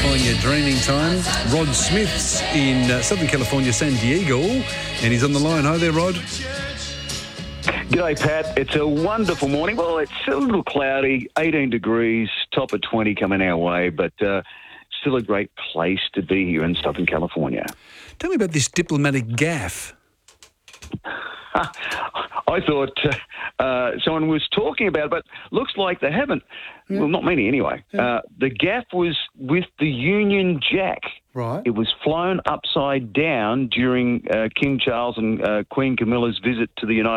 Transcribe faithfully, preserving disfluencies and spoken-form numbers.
California dreaming time. Rod Smith's in uh, Southern California, San Diego, and he's on the line. Hi there, Rod. G'day, Pat. It's a wonderful morning. Well, it's a little cloudy, eighteen degrees, top of twenty coming our way, but uh, still a great place to be here in Southern California. Tell me about this diplomatic gaffe. I thought uh, uh, someone was talking about it, but looks like they haven't. Yeah. Well, not many anyway. Yeah. Uh, the gaffe was with the Union Jack. Right. It was flown upside down during uh, King Charles and uh, Queen Camilla's visit to the United